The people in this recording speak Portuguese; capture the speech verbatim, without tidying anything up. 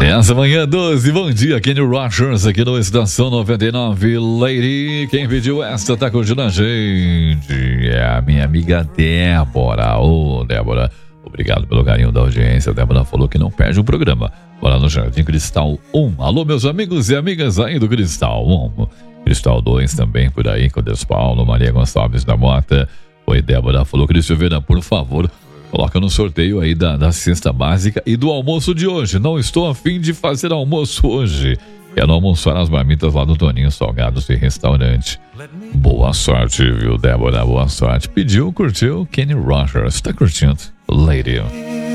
Essa manhã doze, bom dia, Kenny Rogers aqui no Estação noventa e nove. Lady, quem pediu essa tá curtindo a gente é a minha amiga Débora. Ô, Débora, obrigado pelo carinho da audiência. A Débora falou que não perde o programa. Bora no Jardim Cristal um. Alô, meus amigos e amigas aí do Cristal um. Cristal dois também por aí, com Deus Paulo, Maria Gonçalves da Mota. Oi, Débora, falou, Cristiano, por favor, coloca no sorteio aí da, da cesta básica e do almoço de hoje. Não estou a fim de fazer almoço hoje. Quero almoçar as marmitas lá do Toninho Salgados e Restaurante. Boa sorte, viu, Débora? Boa sorte. Pediu, curtiu, Kenny Rogers. Tá curtindo? Lady.